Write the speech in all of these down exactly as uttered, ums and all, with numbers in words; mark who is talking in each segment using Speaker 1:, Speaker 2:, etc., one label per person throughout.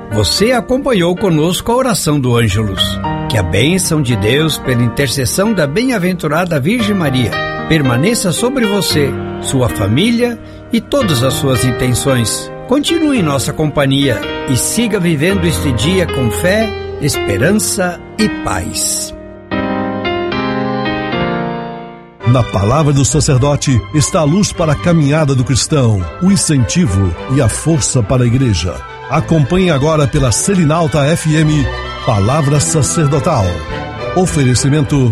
Speaker 1: Você acompanhou conosco a oração do Ângelus. Que a bênção de Deus, pela intercessão da bem-aventurada Virgem Maria, permaneça sobre você, sua família e todas as suas intenções. Continue em nossa companhia e siga vivendo este dia com fé, esperança e paz.
Speaker 2: Na palavra do sacerdote está a luz para a caminhada do cristão, o incentivo e a força para a igreja. Acompanhe agora pela Selinalta F M, Palavra Sacerdotal. Oferecimento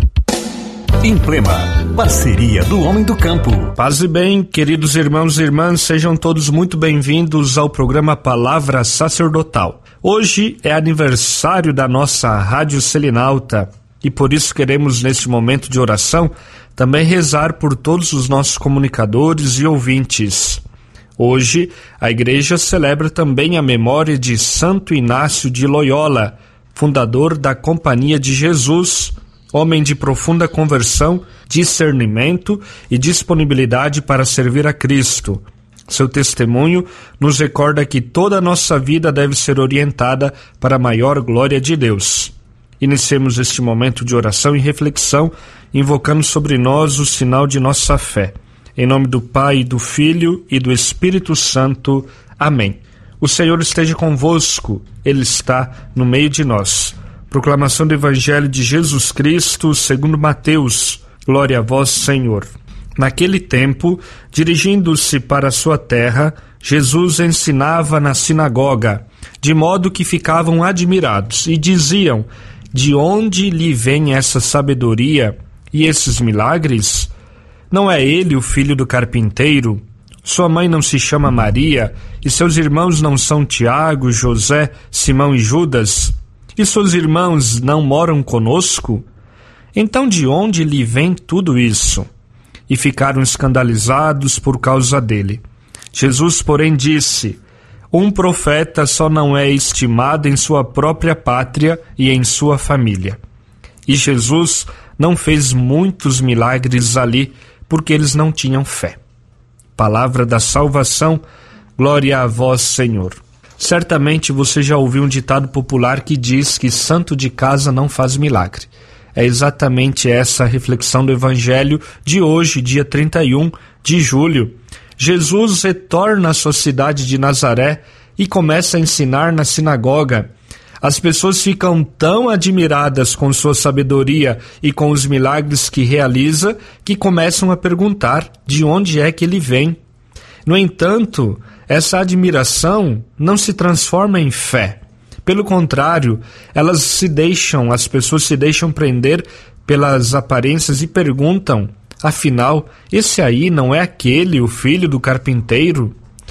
Speaker 3: Implema, parceria do homem do campo.
Speaker 4: Paz e bem, queridos irmãos e irmãs, sejam todos muito bem-vindos ao programa Palavra Sacerdotal. Hoje é aniversário da nossa Rádio Selinalta e por isso queremos, neste momento de oração, também rezar por todos os nossos comunicadores e ouvintes. Hoje, a igreja celebra também a memória de Santo Inácio de Loyola, fundador da Companhia de Jesus, homem de profunda conversão, discernimento e disponibilidade para servir a Cristo. Seu testemunho nos recorda que toda a nossa vida deve ser orientada para a maior glória de Deus. Iniciemos este momento de oração e reflexão, invocando sobre nós o sinal de nossa fé. Em nome do Pai, do Filho e do Espírito Santo. Amém. O Senhor esteja convosco, Ele está no meio de nós. Proclamação do Evangelho de Jesus Cristo, segundo Mateus. Glória a vós, Senhor. Naquele tempo, dirigindo-se para a sua terra, Jesus ensinava na sinagoga, de modo que ficavam admirados e diziam: de onde lhe vem essa sabedoria e esses milagres? Não é ele o filho do carpinteiro? Sua mãe não se chama Maria, e seus irmãos não são Tiago, José, Simão e Judas? E seus irmãos não moram conosco? Então de onde lhe vem tudo isso? E ficaram escandalizados por causa dele. Jesus, porém, disse: um profeta só não é estimado em sua própria pátria e em sua família. E Jesus não fez muitos milagres ali, porque eles não tinham fé. Palavra da salvação, glória a vós, Senhor. Certamente você já ouviu um ditado popular que diz que santo de casa não faz milagre. É exatamente essa a reflexão do Evangelho de hoje, dia trinta e um de julho. Jesus retorna à sua cidade de Nazaré e começa a ensinar na sinagoga. As pessoas ficam tão admiradas com sua sabedoria e com os milagres que realiza que começam a perguntar de onde é que ele vem. No entanto, essa admiração não se transforma em fé. Pelo contrário, elas se deixam, as pessoas se deixam prender pelas aparências e perguntam: afinal, esse aí não é aquele, o filho do carpinteiro?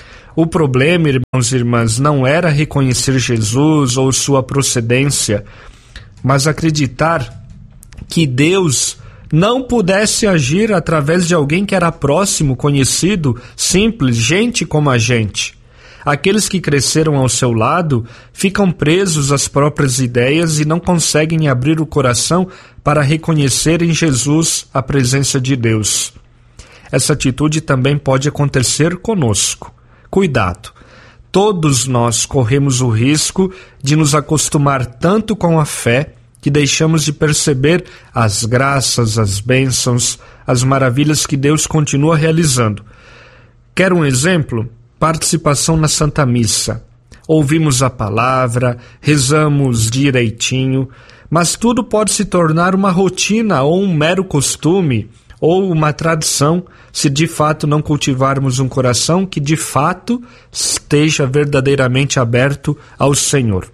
Speaker 4: O problema, irmãos e irmãs, não era reconhecer Jesus ou sua procedência, mas acreditar que Deus não pudesse agir através de alguém que era próximo, conhecido, simples, gente como a gente. Aqueles que cresceram ao seu lado ficam presos às próprias ideias e não conseguem abrir o coração para reconhecer em Jesus a presença de Deus. Essa atitude também pode acontecer conosco. Cuidado! Todos nós corremos o risco de nos acostumar tanto com a fé que deixamos de perceber as graças, as bênçãos, as maravilhas que Deus continua realizando. Quer um exemplo? Participação na Santa Missa. Ouvimos a palavra, rezamos direitinho, mas tudo pode se tornar uma rotina ou um mero costume ou uma tradição se de fato não cultivarmos um coração que de fato esteja verdadeiramente aberto ao Senhor.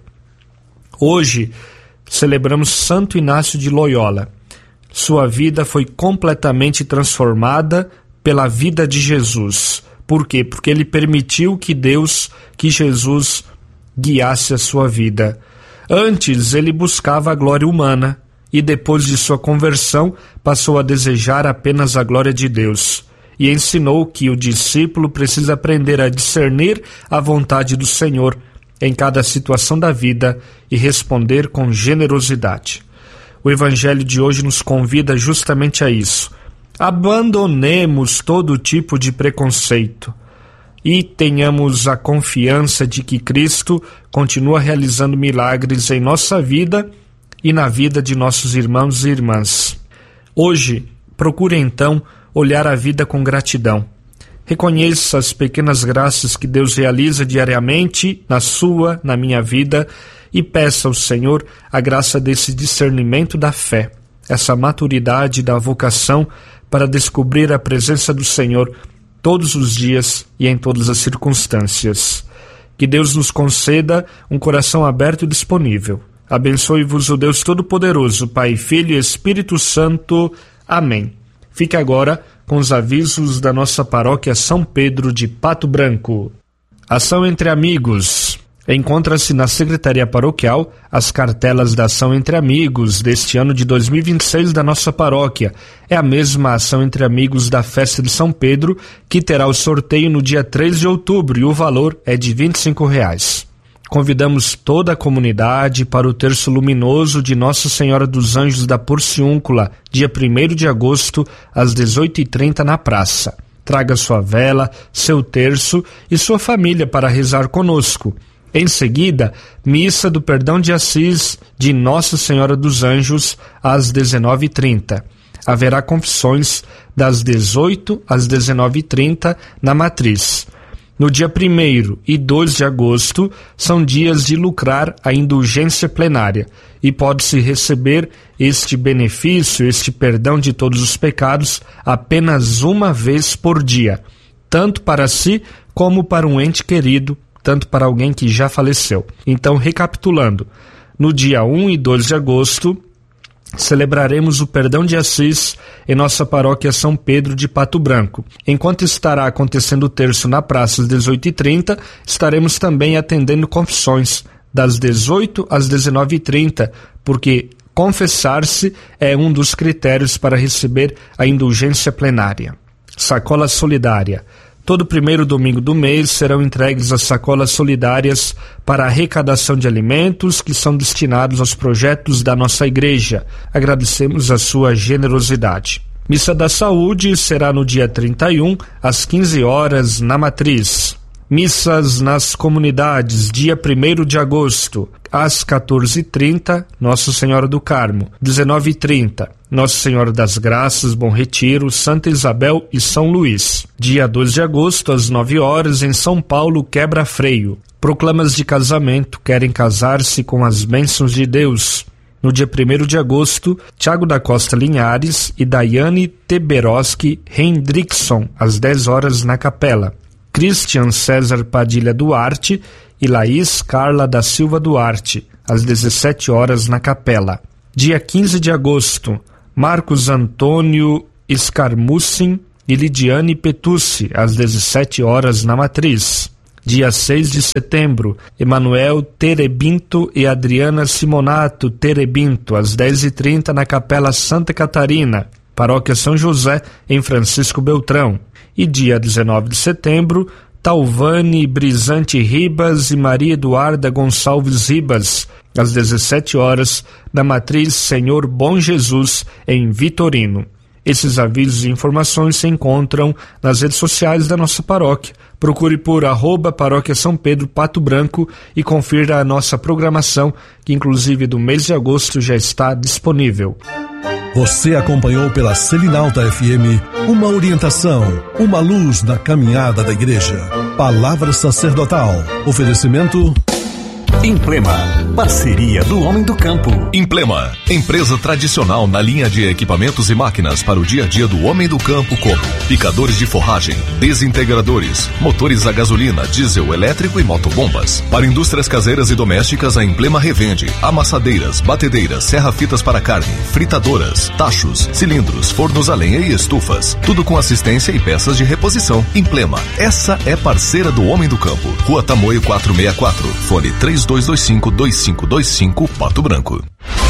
Speaker 4: Hoje celebramos Santo Inácio de Loyola. Sua vida foi completamente transformada pela vida de Jesus. Por quê? Porque ele permitiu que Deus, que Jesus guiasse a sua vida. Antes ele buscava a glória humana e depois de sua conversão passou a desejar apenas a glória de Deus. E ensinou que o discípulo precisa aprender a discernir a vontade do Senhor em cada situação da vida e responder com generosidade. O Evangelho de hoje nos convida justamente a isso. Abandonemos todo tipo de preconceito. e tenhamos a confiança de que Cristo continua realizando milagres em nossa vida e na vida de nossos irmãos e irmãs. Hoje, procure então olhar a vida com gratidão. Reconheça as pequenas graças que Deus realiza diariamente na sua, na minha vida, e peça ao Senhor a graça desse discernimento da fé, essa maturidade da vocação para descobrir a presença do Senhor todos os dias e em todas as circunstâncias. Que Deus nos conceda um coração aberto e disponível. Abençoe-vos o Deus Todo-Poderoso, Pai, Filho e Espírito Santo. Amém. Fique agora com os avisos da nossa paróquia São Pedro de Pato Branco. Ação entre Amigos. Encontra-se na Secretaria Paroquial as cartelas da Ação Entre Amigos deste ano de dois mil e vinte e seis da nossa paróquia. É a mesma Ação Entre Amigos da Festa de São Pedro, que terá o sorteio no dia três de outubro e o valor é de vinte e cinco reais. Convidamos toda a comunidade para o terço luminoso de Nossa Senhora dos Anjos da Porciúncula, dia primeiro de agosto, às dezoito e trinta na praça. Traga sua vela, seu terço e sua família para rezar conosco. Em seguida, Missa do Perdão de Assis de Nossa Senhora dos Anjos, às dezenove e trinta. Haverá confissões das dezoito às dezenove e trinta na Matriz. No dia primeiro e dois de agosto, são dias de lucrar a indulgência plenária e pode-se receber este benefício, este perdão de todos os pecados, apenas uma vez por dia, tanto para si como para um ente querido, tanto para alguém que já faleceu. Então, recapitulando, no dia um e dois de agosto, celebraremos o Perdão de Assis em nossa paróquia São Pedro de Pato Branco. Enquanto estará acontecendo o terço na praça às dezoito e trinta, estaremos também atendendo confissões das dezoito às dezenove e trinta, porque confessar-se é um dos critérios para receber a indulgência plenária. Sacola solidária. Todo primeiro domingo do mês serão entregues as sacolas solidárias para a arrecadação de alimentos que são destinados aos projetos da nossa igreja. Agradecemos a sua generosidade. Missa da Saúde será no dia trinta e um, às quinze horas, na Matriz. Missas nas comunidades, dia primeiro de agosto, às quatorze e trinta, Nossa Senhora do Carmo, dezenove e trinta, Nossa Senhora das Graças, Bom Retiro, Santa Isabel e São Luís. Dia dois de agosto, às nove horas, em São Paulo, Quebra Freio. Proclamas de casamento querem casar-se com as bênçãos de Deus. No dia primeiro de agosto, Tiago da Costa Linhares e Daiane Teberoski Hendrickson, às dez horas, na capela. Christian César Padilha Duarte e Laís Carla da Silva Duarte, às dezessete horas, na capela. Dia quinze de agosto, Marcos Antônio Escarmucin e Lidiane Petucci, às dezessete horas, na Matriz. Dia seis de setembro, Emanuel Terebinto e Adriana Simonato Terebinto, às dez e trinta, na Capela Santa Catarina, Paróquia São José, em Francisco Beltrão. E dia dezenove de setembro, Talvane Brisante Ribas e Maria Eduarda Gonçalves Ribas, às dezessete horas, na Matriz Senhor Bom Jesus, em Vitorino. Esses avisos e informações se encontram nas redes sociais da nossa paróquia. Procure por arroba paróquia São Pedro Pato Branco e confira a nossa programação, que inclusive do mês de agosto já está disponível.
Speaker 2: Você acompanhou pela Selinalta F M uma orientação, uma luz na caminhada da igreja. Palavra sacerdotal. Oferecimento
Speaker 3: Implema, parceria do homem do campo. Implema, empresa tradicional na linha de equipamentos e máquinas para o dia a dia do homem do campo, como picadores de forragem, desintegradores, motores a gasolina, diesel, elétrico e motobombas. Para indústrias caseiras e domésticas, a Implema revende amassadeiras, batedeiras, serra-fitas para carne, fritadoras, tachos, cilindros, fornos a lenha e estufas. Tudo com assistência e peças de reposição. Implema, essa é parceira do homem do campo. Rua Tamoio quatrocentos e sessenta e quatro, fone três dois dois cinco, dois cinco dois cinco, Pato Branco.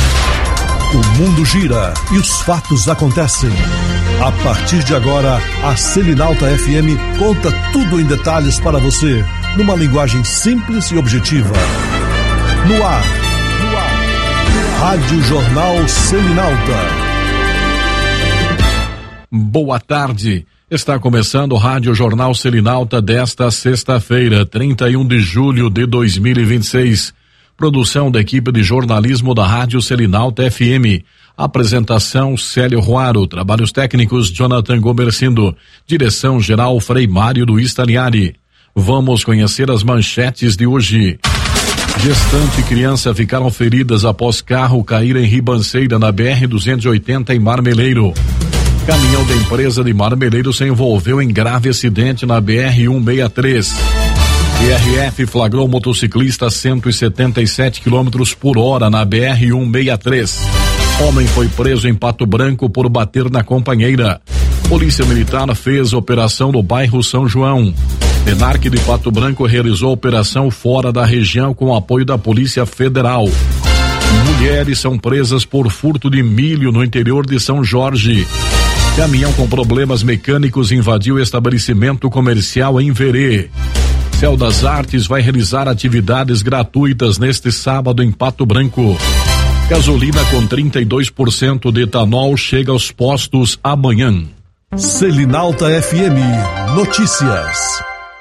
Speaker 2: O mundo gira e os fatos acontecem. A partir de agora, a Selinalta F M conta tudo em detalhes para você, numa linguagem simples e objetiva. No ar, no ar, Rádio Jornal Selinalta.
Speaker 5: Boa tarde. Está começando o Rádio Jornal Selinalta desta sexta-feira, trinta e um de julho de dois mil e vinte e seis. Produção da equipe de jornalismo da Rádio Selinalta F M. Apresentação Célio Ruaro. Trabalhos técnicos Jonathan Gomercindo. Direção geral Frei Mário Luiz Taliari. Vamos conhecer as manchetes de hoje. Gestante e criança ficaram feridas após carro cair em ribanceira na B R duzentos e oitenta em Marmeleiro. Caminhão da empresa de Marmeleiro se envolveu em grave acidente na B R cento e sessenta e três. P R F flagrou motociclista a cento e setenta e sete quilômetros por hora na B R cento e sessenta e três. Homem foi preso em Pato Branco por bater na companheira. Polícia Militar fez operação no bairro São João. Denarc de Pato Branco realizou operação fora da região com apoio da Polícia Federal. Mulheres são presas por furto de milho no interior de São Jorge. Caminhão com problemas mecânicos invadiu estabelecimento comercial em Verê. Céu das Artes vai realizar atividades gratuitas neste sábado em Pato Branco. Gasolina com trinta e dois por cento de etanol chega aos postos amanhã.
Speaker 2: Selinalta F M Notícias.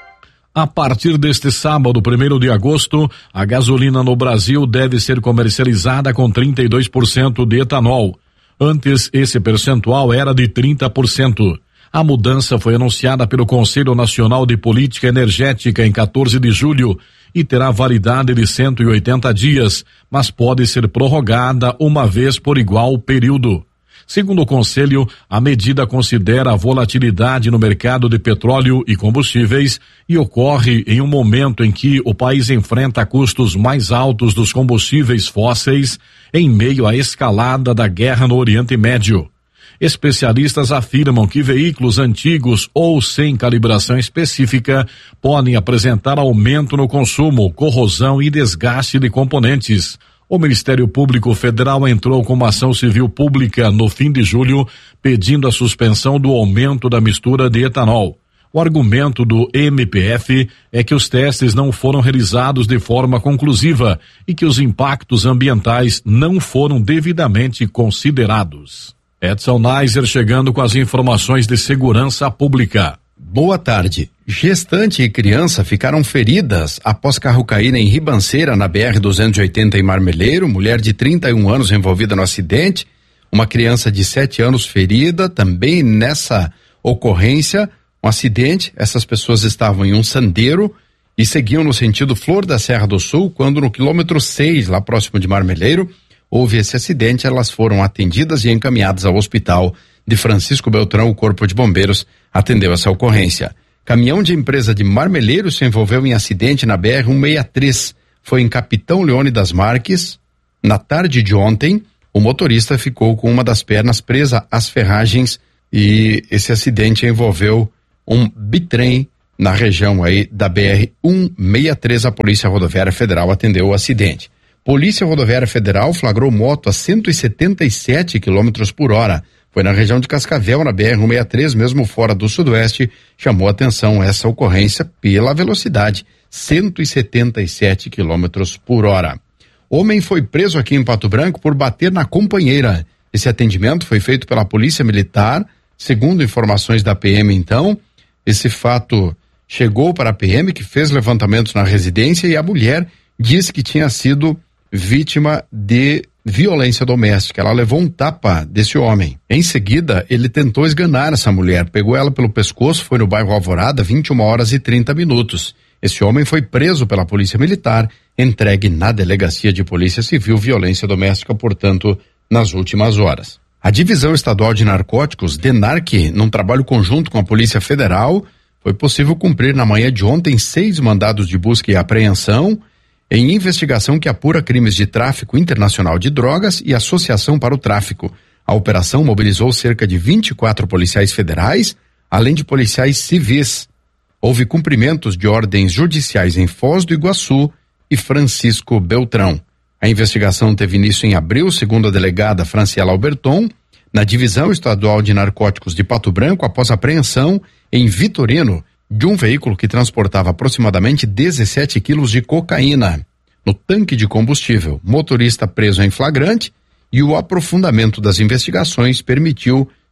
Speaker 5: A partir deste sábado, primeiro de agosto, a gasolina no Brasil deve ser comercializada com trinta e dois por cento de etanol. Antes, esse percentual era de trinta por cento. A mudança foi anunciada pelo Conselho Nacional de Política Energética em quatorze de julho e terá validade de cento e oitenta dias, mas pode ser prorrogada uma vez por igual período. Segundo o Conselho, a medida considera a volatilidade no mercado de petróleo e combustíveis e ocorre em um momento em que o país enfrenta custos mais altos dos combustíveis fósseis em meio à escalada da guerra no Oriente Médio. Especialistas afirmam que veículos antigos ou sem calibração específica podem apresentar aumento no consumo, corrosão e desgaste de componentes. O Ministério Público Federal entrou com uma ação civil pública no fim de julho, pedindo a suspensão do aumento da mistura de etanol. O argumento do M P F é que os testes não foram realizados de forma conclusiva e que os impactos ambientais não foram devidamente considerados. Edson Neiser chegando com as informações de segurança pública.
Speaker 6: Boa tarde. Gestante e criança ficaram feridas após carro cair em ribanceira na B R duzentos e oitenta em Marmeleiro. Mulher de trinta e um anos envolvida no acidente. Uma criança de sete anos ferida também nessa ocorrência. Um acidente, essas pessoas estavam em um sandeiro e seguiam no sentido Flor da Serra do Sul, quando no quilômetro seis, lá próximo de Marmeleiro, houve esse acidente. Elas foram atendidas e encaminhadas ao hospital de Francisco Beltrão. O Corpo de Bombeiros atendeu essa ocorrência. Caminhão de empresa de Marmeleiro se envolveu em acidente na B R cento e sessenta e três. Foi em Capitão Leone das Marques. Na tarde de ontem, o motorista ficou com uma das pernas presa às ferragens e esse acidente envolveu um bitrem na região aí da B R cento e sessenta e três. A Polícia Rodoviária Federal atendeu o acidente. Polícia Rodoviária Federal flagrou moto a cento e setenta e sete quilômetros por hora. Foi na região de Cascavel, na B R cento e sessenta e três, mesmo fora do Sudoeste. Chamou atenção essa ocorrência pela velocidade, cento e setenta e sete quilômetros por hora. Homem foi preso aqui em Pato Branco por bater na companheira. Esse atendimento foi feito pela Polícia Militar. Segundo informações da P M, então, esse fato chegou para a P M, que fez levantamentos na residência, e a mulher disse que tinha sido vítima de violência doméstica. Ela levou um tapa desse homem. Em seguida, ele tentou esganar essa mulher, pegou ela pelo pescoço, foi no bairro Alvorada, vinte e uma horas e trinta minutos. Esse homem foi preso pela Polícia Militar, entregue na Delegacia de Polícia Civil, Violência Doméstica, portanto, nas últimas horas. A Divisão Estadual de Narcóticos, Denarc, num trabalho conjunto com a Polícia Federal, foi possível cumprir na manhã de ontem seis mandados de busca e apreensão em investigação que apura crimes de tráfico internacional de drogas e associação para o tráfico. A operação mobilizou cerca de vinte e quatro policiais federais, além de policiais civis. Houve cumprimentos de ordens judiciais em Foz do Iguaçu e Francisco Beltrão. A investigação teve início em abril, segundo a delegada Franciela Alberton, na Divisão Estadual de Narcóticos de Pato Branco, após apreensão em Vitorino de um veículo que transportava aproximadamente dezessete quilos de cocaína no tanque de combustível. Motorista preso em flagrante, e o aprofundamento das investigações permitiu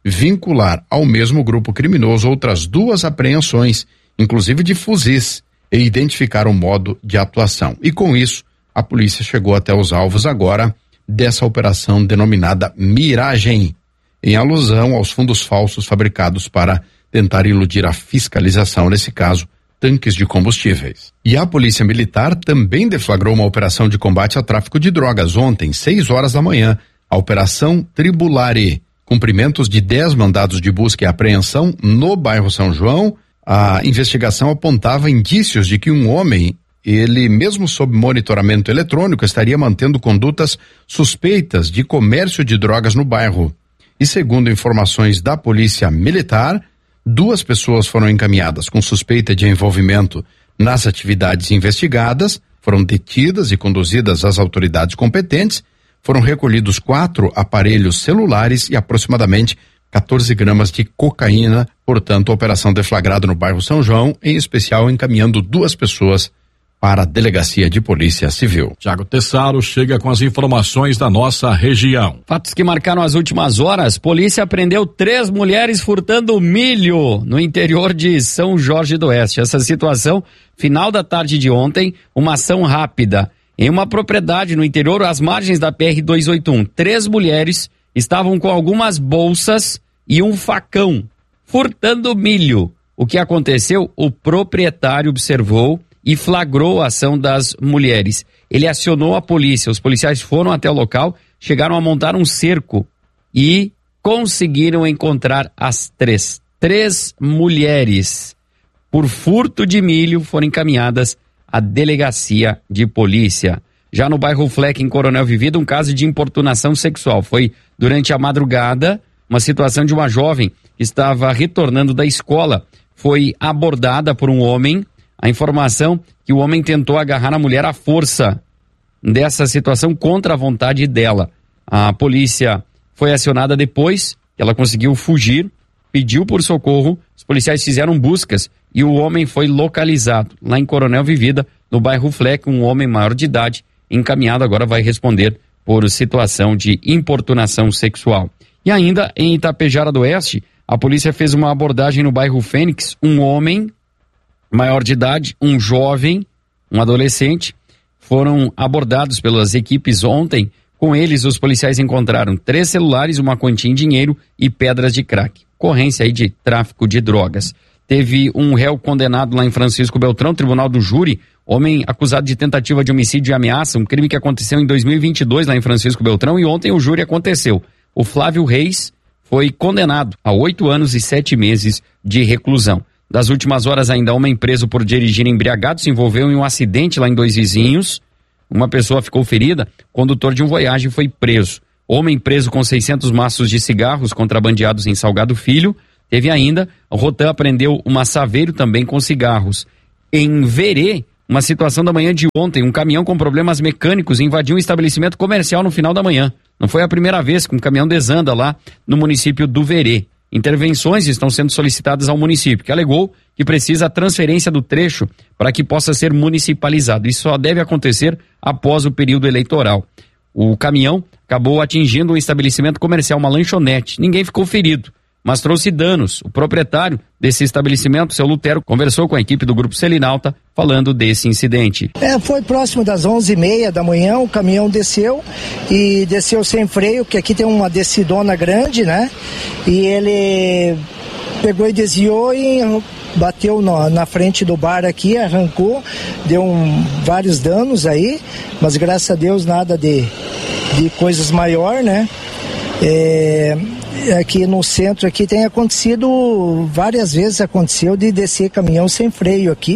Speaker 6: vincular ao mesmo grupo criminoso outras duas apreensões, inclusive de fuzis, e identificar o modo de atuação. E com isso, a polícia chegou até os alvos agora dessa operação denominada Miragem, em alusão aos fundos falsos fabricados para tentar iludir a fiscalização, nesse caso, tanques de combustíveis. E a Polícia Militar também deflagrou uma operação de combate ao tráfico de drogas ontem, seis horas da manhã, a Operação Tribulare. Cumprimentos de dez mandados de busca e apreensão no bairro São João. A investigação apontava indícios de que um homem, ele mesmo sob monitoramento eletrônico, estaria mantendo condutas suspeitas de comércio de drogas no bairro. E segundo informações da Polícia Militar, duas pessoas foram encaminhadas com suspeita de envolvimento nas atividades investigadas, foram detidas e conduzidas às autoridades competentes. Foram recolhidos quatro aparelhos celulares e aproximadamente quatorze gramas de cocaína. Portanto, a operação deflagrada no bairro São João, em especial encaminhando duas pessoas para a Delegacia de Polícia Civil.
Speaker 5: Tiago Tessaro chega com as informações da nossa região.
Speaker 7: Fatos que marcaram as últimas horas: polícia prendeu três mulheres furtando milho no interior de São Jorge do Oeste. Essa situação, final da tarde de ontem, uma ação rápida em uma propriedade no interior, às margens da P R duzentos e oitenta e um. Três mulheres estavam com algumas bolsas e um facão, furtando milho. O que aconteceu? O proprietário observou e flagrou a ação das mulheres. Ele acionou a polícia, os policiais foram até o local, chegaram a montar um cerco e conseguiram encontrar as três. Três mulheres, por furto de milho, foram encaminhadas a delegacia de polícia. Já no bairro Fleck, em Coronel Vivida, um caso de importunação sexual. Foi durante a madrugada, uma situação de uma jovem que estava retornando da escola. Foi abordada por um homem. A informação que o homem tentou agarrar a mulher à força dessa situação contra a vontade dela. A polícia foi acionada depois, ela conseguiu fugir, pediu por socorro, os policiais fizeram buscas e o homem foi localizado lá em Coronel Vivida, no bairro Fleck. Um homem maior de idade, encaminhado, agora vai responder por situação de importunação sexual. E ainda em Itapejara do Oeste, a polícia fez uma abordagem no bairro Fênix. Um homem maior de idade, um jovem, um adolescente, foram abordados pelas equipes ontem. Com eles, os policiais encontraram três celulares, uma quantia em dinheiro e pedras de crack. Ocorrência aí de tráfico de drogas. Teve um réu condenado lá em Francisco Beltrão, tribunal do júri, homem acusado de tentativa de homicídio e ameaça, um crime que aconteceu em dois mil e vinte e dois lá em Francisco Beltrão, e ontem o júri aconteceu. O Flávio Reis foi condenado a oito anos e sete meses de reclusão. Das últimas horas ainda, homem preso por dirigir embriagado se envolveu em um acidente lá em Dois Vizinhos. Uma pessoa ficou ferida, condutor de um Voyage foi preso. Homem preso com seiscentos maços de cigarros contrabandeados em Salgado Filho. Teve ainda, o Rotan apreendeu uma Saveiro também com cigarros. Em Verê, uma situação da manhã de ontem, um caminhão com problemas mecânicos invadiu um estabelecimento comercial no final da manhã. Não foi a primeira vez que um caminhão desanda lá no município do Verê. Intervenções estão sendo solicitadas ao município, que alegou que precisa a transferência do trecho para que possa ser municipalizado. Isso só deve acontecer após o período eleitoral. O caminhão acabou atingindo um estabelecimento comercial, uma lanchonete. Ninguém ficou ferido, mas trouxe danos. O proprietário desse estabelecimento, seu Lutero, conversou com a equipe do Grupo Selinalta falando desse incidente.
Speaker 8: É, foi próximo das onze e meia da manhã, o caminhão desceu e desceu sem freio, porque aqui tem uma descidona grande, né? E ele pegou e desviou e bateu no, na frente do bar aqui, arrancou, deu um, vários danos aí, mas graças a Deus nada de, de coisas maior, né? É, aqui no centro aqui tem acontecido, várias vezes aconteceu de descer caminhão sem freio aqui,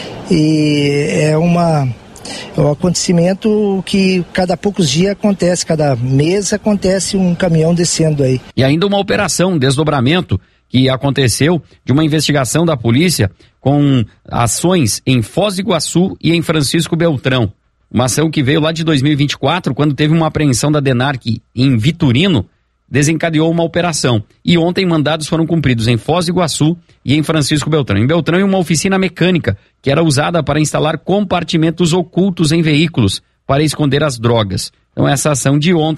Speaker 8: e é uma é um acontecimento que cada poucos dias acontece, cada mês acontece um caminhão descendo aí.
Speaker 7: E ainda uma operação, um desdobramento que aconteceu de uma investigação da polícia com ações em Foz do Iguaçu e em Francisco Beltrão. Uma ação que veio lá de dois mil e vinte e quatro, quando teve uma apreensão da DENARC em Vitorino, desencadeou uma operação. E ontem mandados foram cumpridos em Foz do Iguaçu e em Francisco Beltrão. Em Beltrão, em uma oficina mecânica que era usada para instalar compartimentos ocultos em veículos para esconder as drogas. Então essa ação de ontem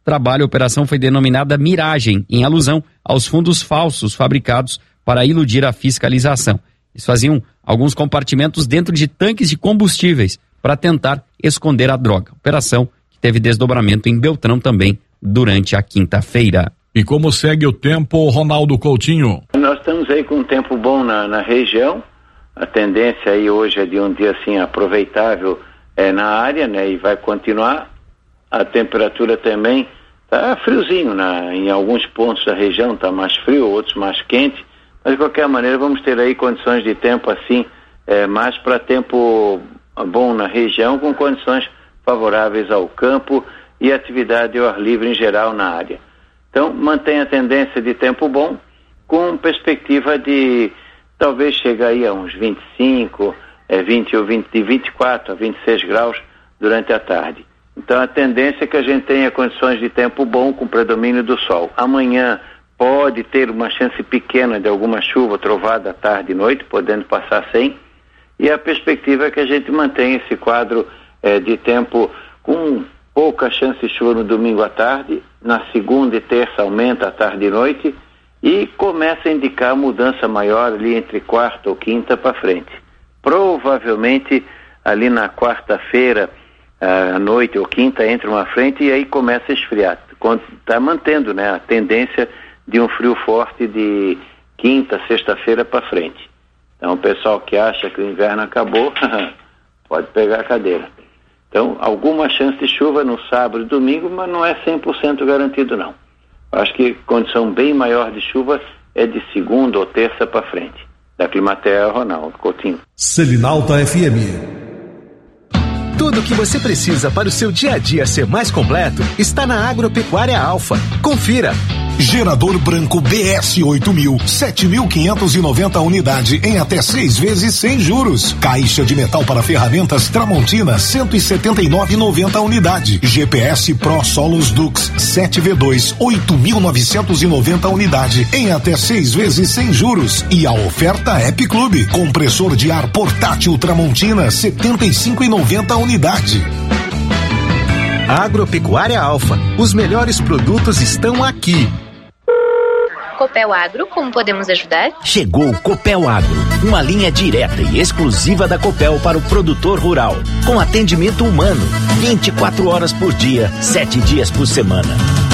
Speaker 7: trabalho, a operação foi denominada Miragem, em alusão aos fundos falsos fabricados para iludir a fiscalização. Eles faziam alguns compartimentos dentro de tanques de combustíveis para tentar esconder a droga. Operação que teve desdobramento em Beltrão também durante a quinta-feira.
Speaker 5: E como segue o tempo, Ronaldo Coutinho?
Speaker 9: Nós estamos aí com um tempo bom na, na região. A tendência aí hoje é de um dia assim aproveitável é, na área, né? E vai continuar. A temperatura também tá friozinho, na, em alguns pontos da região tá mais frio, outros mais quente. Mas de qualquer maneira vamos ter aí condições de tempo assim, é, mais para tempo bom na região, com condições favoráveis ao campo e atividade ao ar livre em geral na área. Então, mantém a tendência de tempo bom, com perspectiva de talvez chegar aí a uns vinte e cinco, é, vinte ou vinte, de vinte e quatro a vinte e seis graus durante a tarde. Então, a tendência é que a gente tenha condições de tempo bom com predomínio do sol. Amanhã pode ter uma chance pequena de alguma chuva, trovada à tarde e noite, podendo passar sem. E a perspectiva é que a gente mantenha esse quadro é, de tempo com pouca chance de chuva no domingo à tarde, na segunda e terça aumenta à tarde e noite e começa a indicar mudança maior ali entre quarta ou quinta para frente. Provavelmente ali na quarta-feira à noite ou quinta entra uma frente e aí começa a esfriar. Está mantendo, né, a tendência de um frio forte de quinta, sexta-feira para frente. Então o pessoal que acha que o inverno acabou pode pegar a cadeira. Então, alguma chance de chuva no sábado e domingo, mas não é cem por cento garantido, não. Acho que condição bem maior de chuva é de segunda ou terça para frente. Da Climatea, Ronaldo Coutinho.
Speaker 2: Selinalta F M.
Speaker 10: Tudo o que você precisa para o seu dia a dia ser mais completo está na Agropecuária Alfa. Confira.
Speaker 11: Gerador branco B S oito mil, sete mil quinhentos e noventa unidade em até seis vezes sem juros. Caixa de metal para ferramentas Tramontina, cento e setenta e nove reais e noventa unidade. G P S Pro Solos Dux sete V dois, oito mil novecentos e noventa unidade em até seis vezes sem juros. E a oferta App Clube, compressor de ar portátil Tramontina, setenta e cinco reais e noventa unidade.
Speaker 10: Agropecuária Alfa, os melhores produtos estão aqui.
Speaker 12: Copel Agro, como podemos ajudar?
Speaker 10: Chegou o Copel Agro, uma linha direta e exclusiva da Copel para o produtor rural, com atendimento humano, vinte e quatro horas por dia, sete dias por semana.